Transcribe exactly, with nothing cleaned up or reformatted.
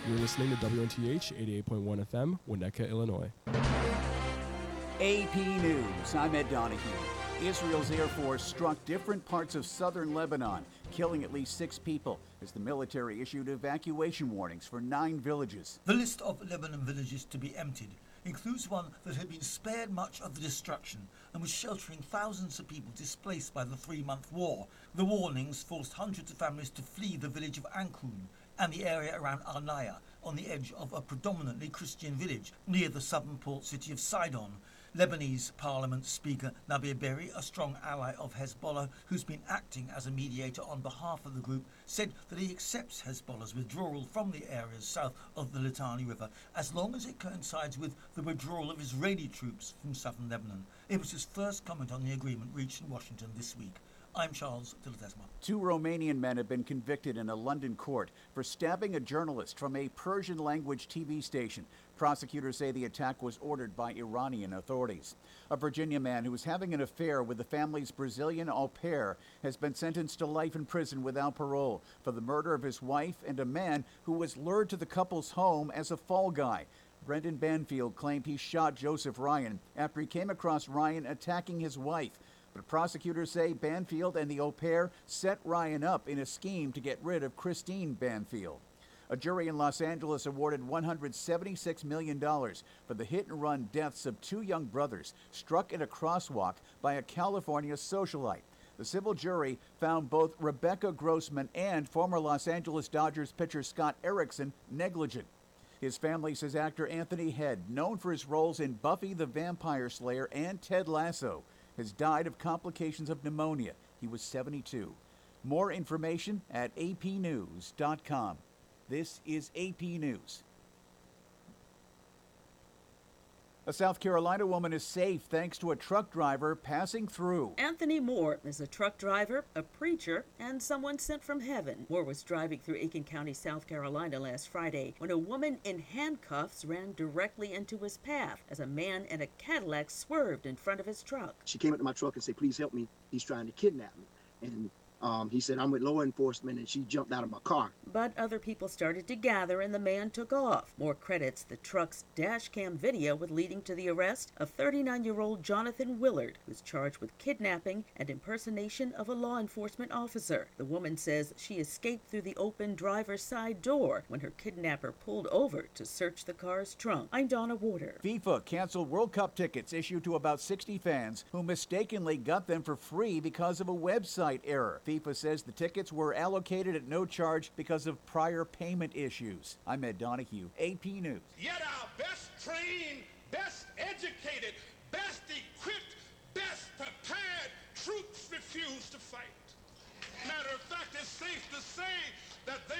You're listening to W N T H eighty-eight point one F M, Winnetka, Illinois. A P News, I'm Ed Donahue. Israel's Air Force struck different parts of southern Lebanon, killing at least six people as the military issued evacuation warnings for nine villages. The list of Lebanon villages to be emptied includes one that had been spared much of the destruction and was sheltering thousands of people displaced by the three-month war. The warnings forced hundreds of families to flee the village of Ankun and the area around Arnaya, on the edge of a predominantly Christian village near the southern port city of Sidon. Lebanese Parliament Speaker Nabih Berri, a strong ally of Hezbollah who's been acting as a mediator on behalf of the group, said that he accepts Hezbollah's withdrawal from the areas south of the Litani River as long as it coincides with the withdrawal of Israeli troops from southern Lebanon. It was his first comment on the agreement reached in Washington this week. I'm Charles de Ledesma. Two Romanian men have been convicted in a London court for stabbing a journalist from a Persian-language T V station. Prosecutors say the attack was ordered by Iranian authorities. A Virginia man who was having an affair with the family's Brazilian au pair has been sentenced to life in prison without parole for the murder of his wife and a man who was lured to the couple's home as a fall guy. Brendan Banfield claimed he shot Joseph Ryan after he came across Ryan attacking his wife. But prosecutors say Banfield and the au pair set Ryan up in a scheme to get rid of Christine Banfield. A jury in Los Angeles awarded one hundred seventy-six million dollars for the hit-and-run deaths of two young brothers struck in a crosswalk by a California socialite. The civil jury found both Rebecca Grossman and former Los Angeles Dodgers pitcher Scott Erickson negligent. His family says actor Anthony Head, known for his roles in Buffy the Vampire Slayer and Ted Lasso, has died of complications of pneumonia. He was seventy-two. More information at A P news dot com. This is A P News. A South Carolina woman is safe thanks to a truck driver passing through. Anthony Moore is a truck driver, a preacher, and someone sent from heaven. Moore was driving through Aiken County, South Carolina last Friday when a woman in handcuffs ran directly into his path as a man in a Cadillac swerved in front of his truck. She came up to my truck and said, "Please help me. He's trying to kidnap me." And Um, he said, "I'm with law enforcement," and she jumped out of my car. But other people started to gather and the man took off. Moore credits the truck's dash cam video with leading to the arrest of thirty-nine-year-old Jonathan Willard, who's charged with kidnapping and impersonation of a law enforcement officer. The woman says she escaped through the open driver's side door when her kidnapper pulled over to search the car's trunk. I'm Donna Warder. FIFA canceled World Cup tickets issued to about sixty fans who mistakenly got them for free because of a website error. FIFA says the tickets were allocated at no charge because of prior payment issues. I'm Ed Donahue, A P News. Yet our best trained, best educated, best equipped, best prepared troops refuse to fight. Matter of fact, it's safe to say that they